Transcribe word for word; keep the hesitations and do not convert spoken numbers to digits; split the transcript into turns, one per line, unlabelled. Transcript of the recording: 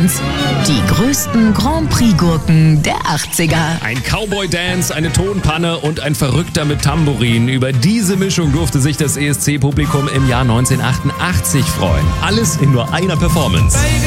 eins. Die größten Grand Prix-Gurken der achtziger.
Ein Cowboy-Dance, eine Tonpanne und ein Verrückter mit Tambourin. Über diese Mischung durfte sich das E S C-Publikum im Jahr neunzehnhundertachtundachtzig freuen. Alles in nur einer Performance.